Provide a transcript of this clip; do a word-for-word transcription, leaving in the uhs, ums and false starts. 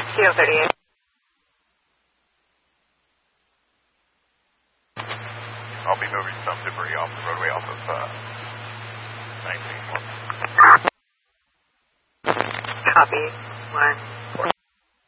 T O thirty-eight. I'll be moving some debris off the roadway off of uh, nineteen one. Copy. One.